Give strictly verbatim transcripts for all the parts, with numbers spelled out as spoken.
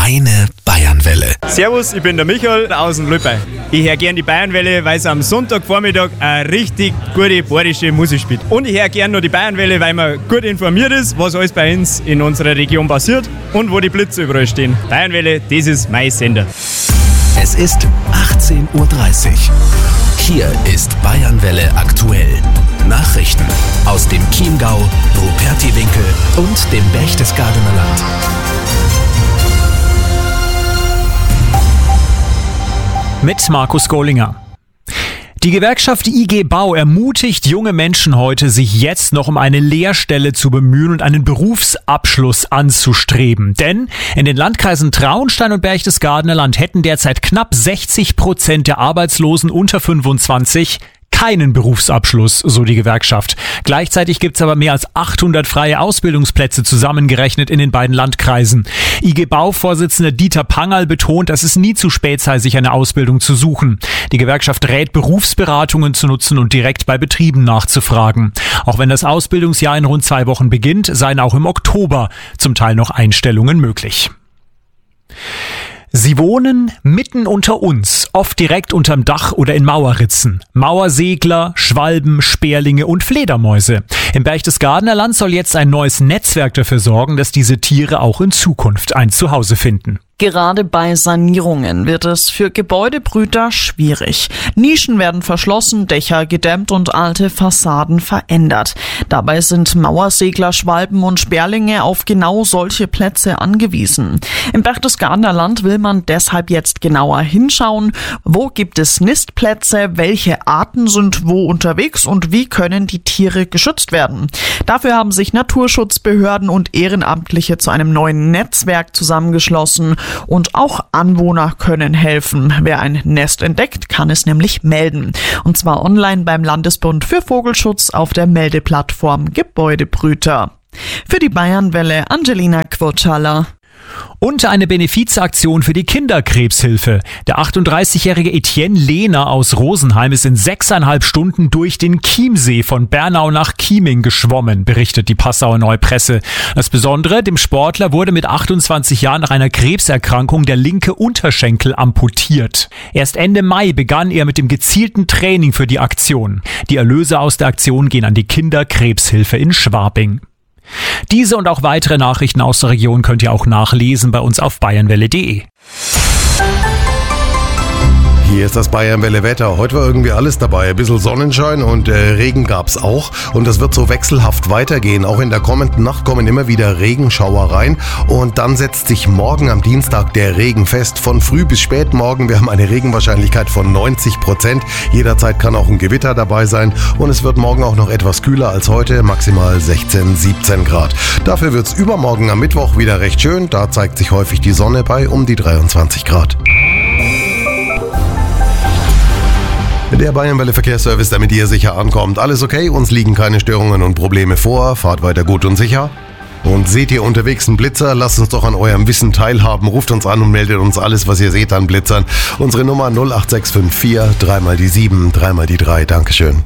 Deine Bayernwelle. Servus, ich bin der Michael aus dem Lüppei. Ich höre gerne die Bayernwelle, weil sie am Sonntagvormittag eine richtig gute bayerische Musik spielt. Und ich höre gerne noch die Bayernwelle, weil man gut informiert ist, was alles bei uns in unserer Region passiert und wo die Blitze überall stehen. Bayernwelle, das ist mein Sender. Es ist achtzehn Uhr dreißig. Hier ist Bayernwelle aktuell. Nachrichten aus dem Chiemgau, Rupertiwinkel und dem Berchtesgadener Land. Mit Markus Gollinger. Die Gewerkschaft I G Bau ermutigt junge Menschen heute, sich jetzt noch um eine Lehrstelle zu bemühen und einen Berufsabschluss anzustreben. Denn in den Landkreisen Traunstein und Berchtesgadener Land hätten derzeit knapp sechzig Prozent der Arbeitslosen unter fünfundzwanzig keinen Berufsabschluss, so die Gewerkschaft. Gleichzeitig gibt's aber mehr als achthundert freie Ausbildungsplätze zusammengerechnet in den beiden Landkreisen. I G Bau-Vorsitzender Dieter Pangerl betont, dass es nie zu spät sei, sich eine Ausbildung zu suchen. Die Gewerkschaft rät, Berufsberatungen zu nutzen und direkt bei Betrieben nachzufragen. Auch wenn das Ausbildungsjahr in rund zwei Wochen beginnt, seien auch im Oktober zum Teil noch Einstellungen möglich. Sie wohnen mitten unter uns, oft direkt unterm Dach oder in Mauerritzen. Mauersegler, Schwalben, Sperlinge und Fledermäuse. Im Berchtesgadener Land soll jetzt ein neues Netzwerk dafür sorgen, dass diese Tiere auch in Zukunft ein Zuhause finden. Gerade bei Sanierungen wird es für Gebäudebrüter schwierig. Nischen werden verschlossen, Dächer gedämmt und alte Fassaden verändert. Dabei sind Mauersegler, Schwalben und Sperlinge auf genau solche Plätze angewiesen. Im Berchtesgadener Land will man deshalb jetzt genauer hinschauen, wo gibt es Nistplätze, welche Arten sind wo unterwegs und wie können die Tiere geschützt werden. Dafür haben sich Naturschutzbehörden und Ehrenamtliche zu einem neuen Netzwerk zusammengeschlossen. Und auch Anwohner können helfen. Wer ein Nest entdeckt, kann es nämlich melden. Und zwar online beim Landesbund für Vogelschutz auf der Meldeplattform Gebäudebrüter. Für die Bayernwelle Angelina Quotschaller. Und eine Benefizaktion für die Kinderkrebshilfe. Der achtunddreißigjährige Etienne Lehner aus Rosenheim ist in sechseinhalb Stunden durch den Chiemsee von Bernau nach Chieming geschwommen, berichtet die Passauer Neue Presse. Das Besondere, dem Sportler wurde mit achtundzwanzig Jahren nach einer Krebserkrankung der linke Unterschenkel amputiert. Erst Ende Mai begann er mit dem gezielten Training für die Aktion. Die Erlöse aus der Aktion gehen an die Kinderkrebshilfe in Schwabing. Diese und auch weitere Nachrichten aus der Region könnt ihr auch nachlesen bei uns auf bayernwelle punkt de. Hier ist das Bayernwelle-Wetter. Heute war irgendwie alles dabei. Ein bisschen Sonnenschein und äh, Regen gab's auch. Und das wird so wechselhaft weitergehen. Auch in der kommenden Nacht kommen immer wieder Regenschauer rein. Und dann setzt sich morgen am Dienstag der Regen fest. Von früh bis spät morgen. Wir haben eine Regenwahrscheinlichkeit von neunzig Prozent. Jederzeit kann auch ein Gewitter dabei sein. Und es wird morgen auch noch etwas kühler als heute. Maximal sechzehn, siebzehn Grad. Dafür wird's übermorgen am Mittwoch wieder recht schön. Da zeigt sich häufig die Sonne bei um die dreiundzwanzig Grad. Der Bayernwelle Verkehrsservice, damit ihr sicher ankommt. Alles okay, uns liegen keine Störungen und Probleme vor. Fahrt weiter gut und sicher. Und seht ihr unterwegs einen Blitzer, lasst uns doch an eurem Wissen teilhaben. Ruft uns an und meldet uns alles, was ihr seht an Blitzern. Unsere Nummer null acht sechs fünf vier, dreimal die sieben, dreimal die drei. Dankeschön.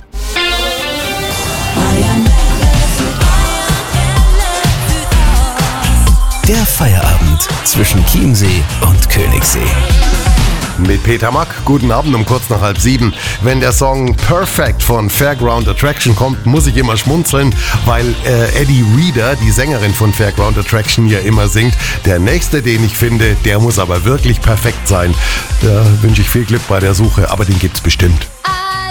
Der Feierabend zwischen Chiemsee und Königssee. Mit Peter Mack, guten Abend um kurz nach halb sieben. Wenn der Song Perfect von Fairground Attraction kommt, muss ich immer schmunzeln, weil äh, Eddie Reader, die Sängerin von Fairground Attraction, ja immer singt. Der nächste, den ich finde, der muss aber wirklich perfekt sein. Da wünsche ich viel Glück bei der Suche, aber den gibt's bestimmt.